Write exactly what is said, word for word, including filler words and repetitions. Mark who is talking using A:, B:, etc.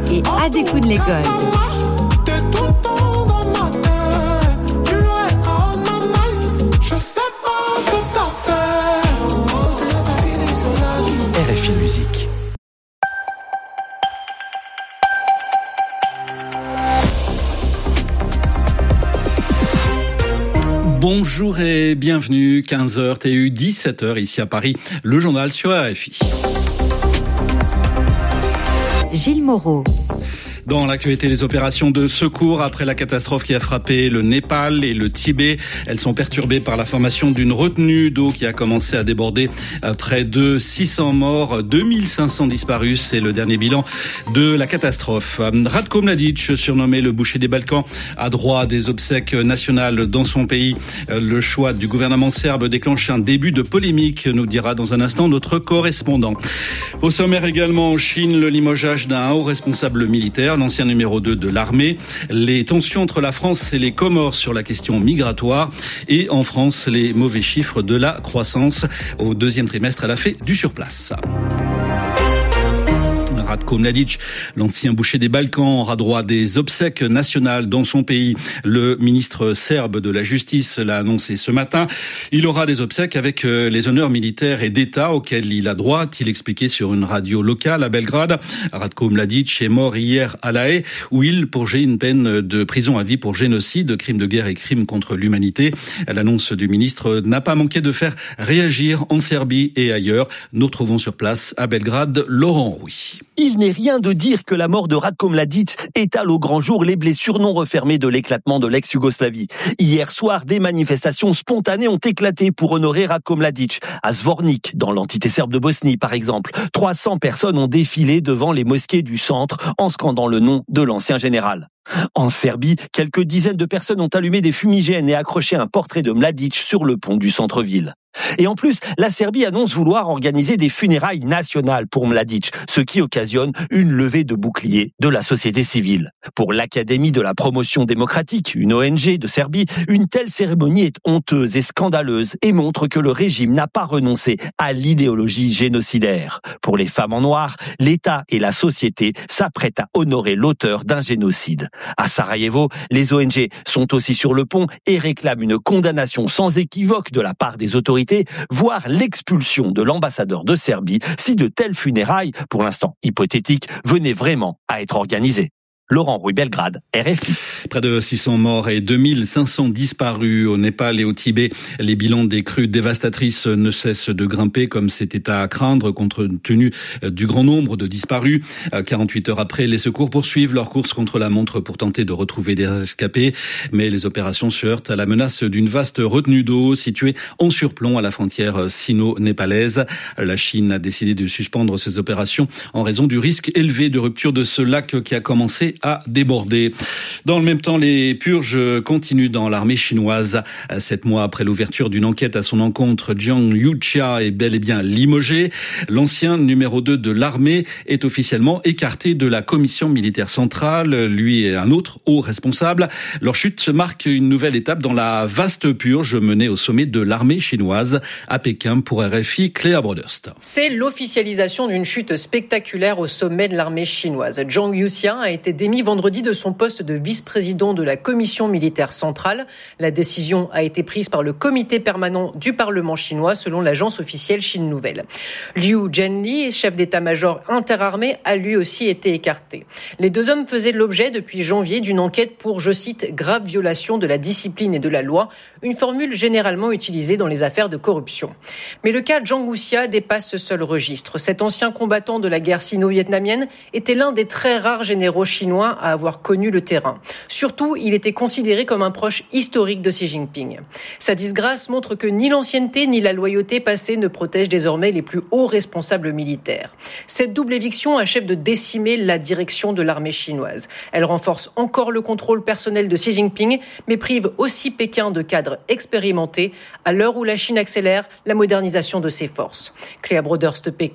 A: et Adékoun Legol.
B: R F I Musique. Bonjour et bienvenue, quinze heures T U, dix-sept heures ici à Paris, le journal sur R F I.
A: Gilles Moreau.
B: Dans l'actualité, les opérations de secours après la catastrophe qui a frappé le Népal et le Tibet. Elles sont perturbées par la formation d'une retenue d'eau qui a commencé à déborder. Près de six cents morts, deux mille cinq cents disparus. C'est le dernier bilan de la catastrophe. Ratko Mladic, surnommé le boucher des Balkans, a droit à des obsèques nationales dans son pays. Le choix du gouvernement serbe déclenche un début de polémique, nous dira dans un instant notre correspondant. Au sommaire également en Chine, le limogeage d'un haut responsable militaire, l'ancien numéro deux de l'armée, les tensions entre la France et les Comores sur la question migratoire et en France, les mauvais chiffres de la croissance. Au deuxième trimestre, elle a fait du surplace. Ratko Mladic, l'ancien boucher des Balkans, aura droit des obsèques nationales dans son pays. Le ministre serbe de la Justice l'a annoncé ce matin. Il aura des obsèques avec les honneurs militaires et d'État auxquels il a droit, a-t-il expliqué sur une radio locale à Belgrade. Ratko Mladic est mort hier à La Haye, où il purgeait une peine de prison à vie pour génocide, crimes de guerre et crimes contre l'humanité. L'annonce du ministre n'a pas manqué de faire réagir en Serbie et ailleurs. Nous retrouvons sur place à Belgrade Laurent Rouy.
C: Il n'est rien de dire que la mort de Ratko Mladic étale au grand jour les blessures non refermées de l'éclatement de l'ex-Yougoslavie. Hier soir, des manifestations spontanées ont éclaté pour honorer Ratko Mladic. À Zvornik, dans l'entité serbe de Bosnie par exemple, trois cents personnes ont défilé devant les mosquées du centre en scandant le nom de l'ancien général. En Serbie, quelques dizaines de personnes ont allumé des fumigènes et accroché un portrait de Mladic sur le pont du centre-ville. Et en plus, la Serbie annonce vouloir organiser des funérailles nationales pour Mladic, ce qui occasionne une levée de boucliers de la société civile. Pour l'Académie de la promotion démocratique, une O N G de Serbie, une telle cérémonie est honteuse et scandaleuse et montre que le régime n'a pas renoncé à l'idéologie génocidaire. Pour les femmes en noir, l'État et la société s'apprêtent à honorer l'auteur d'un génocide. À Sarajevo, les O N G sont aussi sur le pont et réclament une condamnation sans équivoque de la part des autorités, voire l'expulsion de l'ambassadeur de Serbie si de telles funérailles, pour l'instant hypothétiques, venaient vraiment à être organisées. Laurent Rouy, Belgrade, R F I.
B: Près de six cents morts et deux mille cinq cents disparus au Népal et au Tibet. Les bilans des crues dévastatrices ne cessent de grimper comme c'était à craindre compte tenu du grand nombre de disparus. quarante-huit heures après, les secours poursuivent leur course contre la montre pour tenter de retrouver des rescapés. Mais les opérations se heurtent à la menace d'une vaste retenue d'eau située en surplomb à la frontière sino-népalaise. La Chine a décidé de suspendre ses opérations en raison du risque élevé de rupture de ce lac qui a commencé à déborder. Dans le même temps, les purges continuent dans l'armée chinoise. Sept mois après l'ouverture d'une enquête à son encontre, Zhang Youxia est bel et bien limogé. L'ancien numéro deux de l'armée est officiellement écarté de la commission militaire centrale. Lui et un autre haut responsable. Leur chute marque une nouvelle étape dans la vaste purge menée au sommet de l'armée chinoise à Pékin. Pour R F I, Cléa Broderst.
D: C'est l'officialisation d'une chute spectaculaire au sommet de l'armée chinoise. Zhang Youxia a été démis vendredi de son poste de vice-président de la commission militaire centrale. La décision a été prise par le comité permanent du Parlement chinois, selon l'agence officielle Chine Nouvelle. Liu Zhenli, chef d'état-major interarmée, a lui aussi été écarté. Les deux hommes faisaient l'objet depuis janvier d'une enquête pour, je cite, grave violation de la discipline et de la loi, une formule généralement utilisée dans les affaires de corruption. Mais le cas Zhang Youxia dépasse ce seul registre. Cet ancien combattant de la guerre sino-vietnamienne était l'un des très rares généraux chinois à avoir connu le terrain. Surtout, il était considéré comme un proche historique de Xi Jinping. Sa disgrâce montre que ni l'ancienneté ni la loyauté passée ne protègent désormais les plus hauts responsables militaires. Cette double éviction achève de décimer la direction de l'armée chinoise. Elle renforce encore le contrôle personnel de Xi Jinping, mais prive aussi Pékin de cadres expérimentés à l'heure où la Chine accélère la modernisation de ses forces. Cléa Broderst, Pékin.